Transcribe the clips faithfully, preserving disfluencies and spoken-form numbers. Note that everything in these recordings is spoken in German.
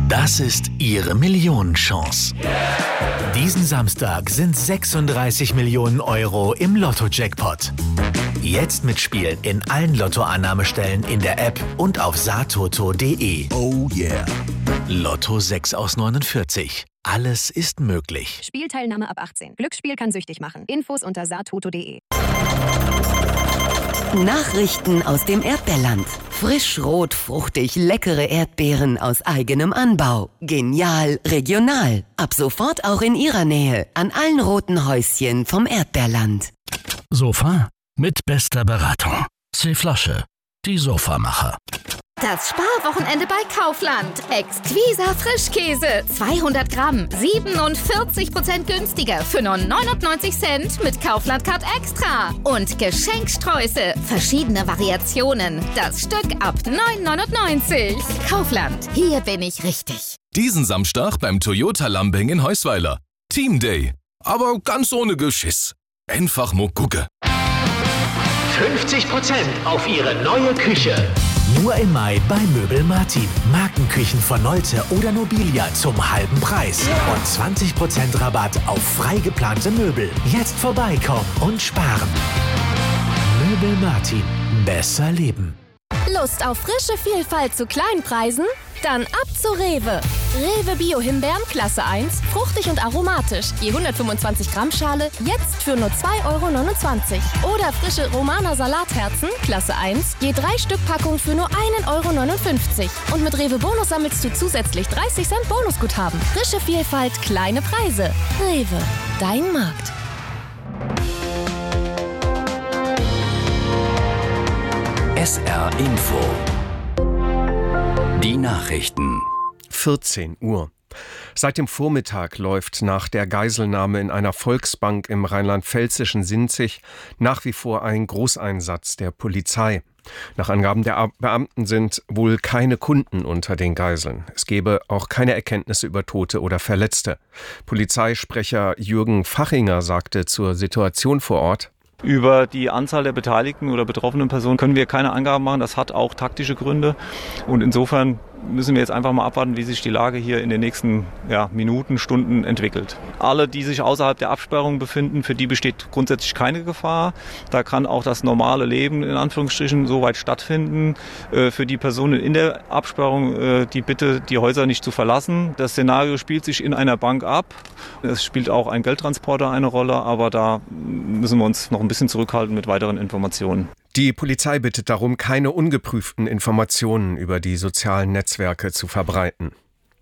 Das ist Ihre Millionenchance. Diesen Samstag sind sechsunddreißig Millionen Euro im Lotto-Jackpot. Jetzt mitspielen in allen Lottoannahmestellen in der App und auf satoto punkt de. Oh yeah. Lotto sechs aus neunundvierzig. Alles ist möglich. Spielteilnahme ab achtzehn. Glücksspiel kann süchtig machen. Infos unter satoto punkt de. Nachrichten aus dem Erdbeerland. Frisch, rot, fruchtig, leckere Erdbeeren aus eigenem Anbau. Genial, regional. Ab sofort auch in Ihrer Nähe. An allen roten Häuschen vom Erdbeerland. Sofa mit bester Beratung. C-Flasche, die Sofamacher. Das Sparwochenende bei Kaufland. Exquisa Frischkäse. zweihundert Gramm. siebenundvierzig Prozent günstiger für nur neunundneunzig Cent mit Kaufland Card Extra. Und Geschenksträuße. Verschiedene Variationen. Das Stück ab neun neunundneunzig. Kaufland. Hier bin ich richtig. Diesen Samstag beim Toyota Lambing in Heusweiler. Team Day. Aber ganz ohne Geschiss. Einfach mal gucke. fünfzig Prozent auf Ihre neue Küche. Nur im Mai bei Möbel Martin. Markenküchen von Nolte oder Nobilia zum halben Preis. Und zwanzig Prozent Rabatt auf frei geplante Möbel. Jetzt vorbeikommen und sparen. Möbel Martin. Besser leben. Lust auf frische Vielfalt zu kleinen Preisen? Dann ab zu Rewe. Rewe Bio-Himbeeren Klasse eins, fruchtig und aromatisch. Je hundertfünfundzwanzig Gramm Schale, jetzt für nur zwei Euro neunundzwanzig. Oder frische Romaner Salatherzen Klasse eins, je drei Stück Packung für nur einen Euro neunundfünfzig. Und mit Rewe Bonus sammelst du zusätzlich dreißig Cent Bonusguthaben. Frische Vielfalt, kleine Preise. Rewe, dein Markt. S R Info. Die Nachrichten. vierzehn Uhr. Seit dem Vormittag läuft nach der Geiselnahme in einer Volksbank im rheinland-pfälzischen Sinzig nach wie vor ein Großeinsatz der Polizei. Nach Angaben der Beamten sind wohl keine Kunden unter den Geiseln. Es gebe auch keine Erkenntnisse über Tote oder Verletzte. Polizeisprecher Jürgen Fachinger sagte zur Situation vor Ort: Über die Anzahl der beteiligten oder betroffenen Personen können wir keine Angaben machen. Das hat auch taktische Gründe. Und insofern müssen wir jetzt einfach mal abwarten, wie sich die Lage hier in den nächsten ja, Minuten, Stunden entwickelt. Alle, die sich außerhalb der Absperrung befinden, für die besteht grundsätzlich keine Gefahr. Da kann auch das normale Leben in Anführungsstrichen soweit stattfinden. Äh, für die Personen in der Absperrung äh, die Bitte, die Häuser nicht zu verlassen. Das Szenario spielt sich in einer Bank ab. Es spielt auch ein Geldtransporter eine Rolle, aber da müssen wir uns noch ein bisschen zurückhalten mit weiteren Informationen. Die Polizei bittet darum, keine ungeprüften Informationen über die sozialen Netzwerke zu verbreiten.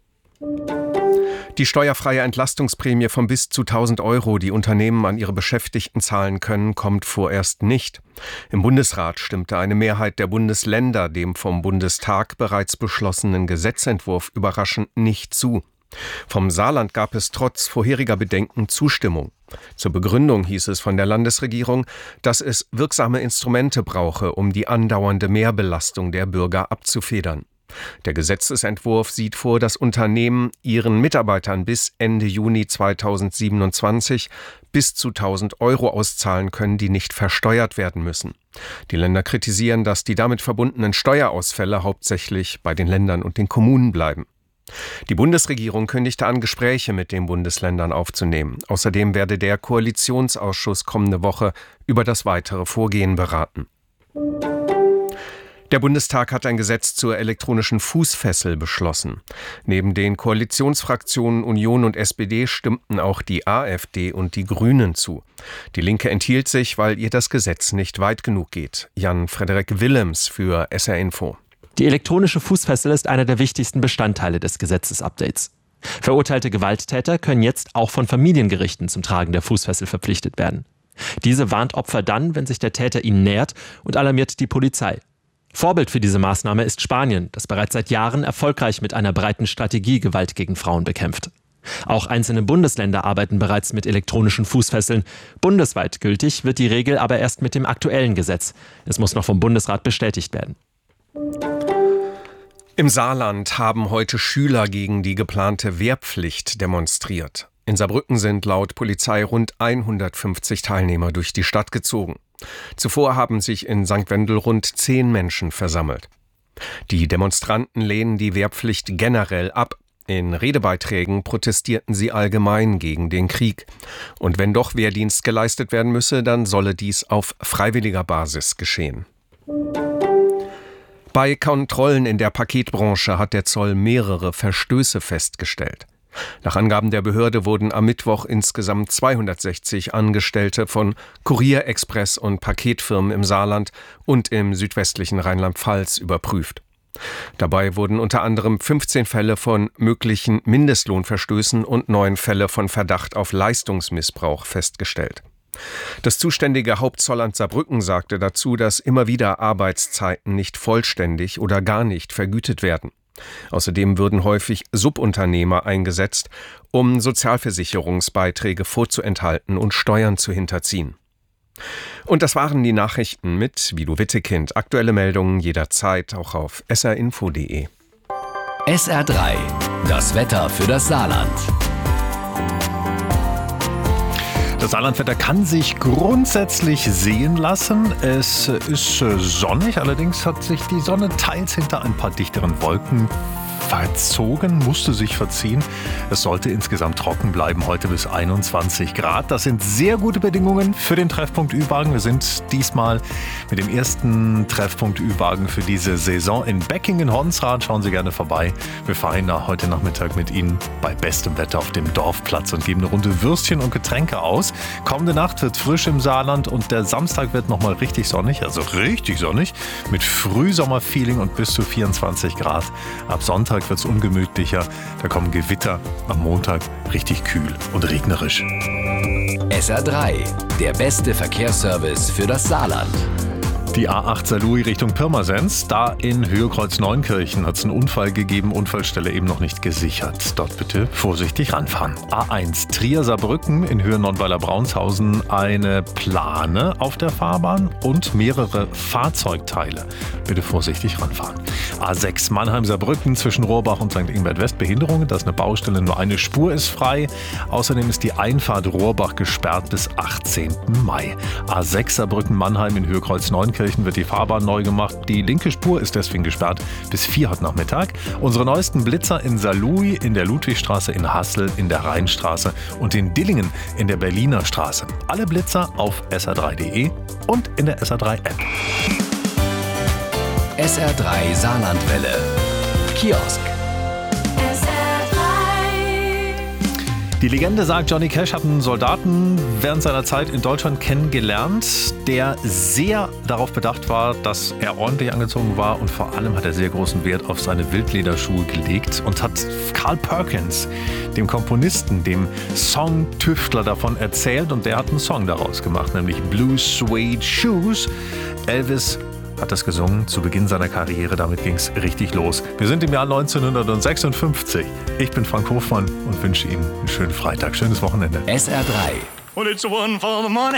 Die steuerfreie Entlastungsprämie von bis zu tausend Euro, die Unternehmen an ihre Beschäftigten zahlen können, kommt vorerst nicht. Im Bundesrat stimmte eine Mehrheit der Bundesländer dem vom Bundestag bereits beschlossenen Gesetzentwurf überraschend nicht zu. Vom Saarland gab es trotz vorheriger Bedenken Zustimmung. Zur Begründung hieß es von der Landesregierung, dass es wirksame Instrumente brauche, um die andauernde Mehrbelastung der Bürger abzufedern. Der Gesetzesentwurf sieht vor, dass Unternehmen ihren Mitarbeitern bis Ende Juni zweitausendsiebenundzwanzig bis zu tausend Euro auszahlen können, die nicht versteuert werden müssen. Die Länder kritisieren, dass die damit verbundenen Steuerausfälle hauptsächlich bei den Ländern und den Kommunen bleiben. Die Bundesregierung kündigte an, Gespräche mit den Bundesländern aufzunehmen. Außerdem werde der Koalitionsausschuss kommende Woche über das weitere Vorgehen beraten. Der Bundestag hat ein Gesetz zur elektronischen Fußfessel beschlossen. Neben den Koalitionsfraktionen Union und S P D stimmten auch die AfD und die Grünen zu. Die Linke enthielt sich, weil ihr das Gesetz nicht weit genug geht. Jan-Frederik Willems für S R Info. Die elektronische Fußfessel ist einer der wichtigsten Bestandteile des Gesetzesupdates. Verurteilte Gewalttäter können jetzt auch von Familiengerichten zum Tragen der Fußfessel verpflichtet werden. Diese warnt Opfer dann, wenn sich der Täter ihnen nähert, und alarmiert die Polizei. Vorbild für diese Maßnahme ist Spanien, das bereits seit Jahren erfolgreich mit einer breiten Strategie Gewalt gegen Frauen bekämpft. Auch einzelne Bundesländer arbeiten bereits mit elektronischen Fußfesseln. Bundesweit gültig wird die Regel aber erst mit dem aktuellen Gesetz. Es muss noch vom Bundesrat bestätigt werden. Im Saarland haben heute Schüler gegen die geplante Wehrpflicht demonstriert. In Saarbrücken sind laut Polizei rund hundertfünfzig Teilnehmer durch die Stadt gezogen. Zuvor haben sich in Sankt Wendel rund zehn Menschen versammelt. Die Demonstranten lehnen die Wehrpflicht generell ab. In Redebeiträgen protestierten sie allgemein gegen den Krieg. Und wenn doch Wehrdienst geleistet werden müsse, dann solle dies auf freiwilliger Basis geschehen. Bei Kontrollen in der Paketbranche hat der Zoll mehrere Verstöße festgestellt. Nach Angaben der Behörde wurden am Mittwoch insgesamt zweihundertsechzig Angestellte von Kurier, Express und Paketfirmen im Saarland und im südwestlichen Rheinland-Pfalz überprüft. Dabei wurden unter anderem fünfzehn Fälle von möglichen Mindestlohnverstößen und neun Fälle von Verdacht auf Leistungsmissbrauch festgestellt. Das zuständige Hauptzollamt Saarbrücken sagte dazu, dass immer wieder Arbeitszeiten nicht vollständig oder gar nicht vergütet werden. Außerdem würden häufig Subunternehmer eingesetzt, um Sozialversicherungsbeiträge vorzuenthalten und Steuern zu hinterziehen. Und das waren die Nachrichten mit Vido Wittekind. Aktuelle Meldungen jederzeit auch auf s r info punkt d e. S R drei, das Wetter für das Saarland. Das Saarlandwetter kann sich grundsätzlich sehen lassen. Es ist sonnig, allerdings hat sich die Sonne teils hinter ein paar dichteren Wolken verzogen, musste sich verziehen. Es sollte insgesamt trocken bleiben, heute bis einundzwanzig Grad. Das sind sehr gute Bedingungen für den Treffpunkt Ü-Wagen. Wir sind diesmal mit dem ersten Treffpunkt Ü-Wagen für diese Saison in Beckingen-Honsrath. Schauen Sie gerne vorbei. Wir fahren heute Nachmittag mit Ihnen bei bestem Wetter auf dem Dorfplatz und geben eine Runde Würstchen und Getränke aus. Kommende Nacht wird frisch im Saarland und der Samstag wird nochmal richtig sonnig, also richtig sonnig, mit Frühsommerfeeling und bis zu vierundzwanzig Grad. Ab Sonntag wird es ungemütlicher, da kommen Gewitter, am Montag richtig kühl und regnerisch. S R drei, der beste Verkehrsservice für das Saarland. Die A acht Saarlouis Richtung Pirmasens, da in Höhe-Kreuz Neunkirchen hat es einen Unfall gegeben, Unfallstelle eben noch nicht gesichert. Dort bitte vorsichtig ranfahren. A eins Trier-Saarbrücken in Höhe Nordweiler-Braunshausen, eine Plane auf der Fahrbahn und mehrere Fahrzeugteile. Bitte vorsichtig ranfahren. A sechs Mannheim-Saarbrücken zwischen Rohrbach und Sankt Ingbert West, Behinderungen, das ist eine Baustelle, nur eine Spur ist frei. Außerdem ist die Einfahrt Rohrbach gesperrt bis achtzehnten Mai. A sechs Saarbrücken-Mannheim in Höhe-Kreuz Neunkirchen wird die Fahrbahn neu gemacht. Die linke Spur ist deswegen gesperrt bis vier heute Nachmittag. Unsere neuesten Blitzer in Saarlouis, in der Ludwigstraße, in Hassel, in der Rheinstraße und in Dillingen in der Berliner Straße. Alle Blitzer auf s r drei punkt d e und in der S R drei App. S R drei Saarlandwelle. Kiosk. Die Legende sagt, Johnny Cash hat einen Soldaten während seiner Zeit in Deutschland kennengelernt, der sehr darauf bedacht war, dass er ordentlich angezogen war und vor allem hat er sehr großen Wert auf seine Wildlederschuhe gelegt und hat Carl Perkins, dem Komponisten, dem Songtüftler davon erzählt und der hat einen Song daraus gemacht, nämlich Blue Suede Shoes. Elvis hat das gesungen zu Beginn seiner Karriere, damit ging es richtig los. Wir sind im Jahr neunzehnhundertsechsundfünfzig. Ich bin Frank Hofmann und wünsche Ihnen einen schönen Freitag, schönes Wochenende. S R drei. Well, it's one for the money.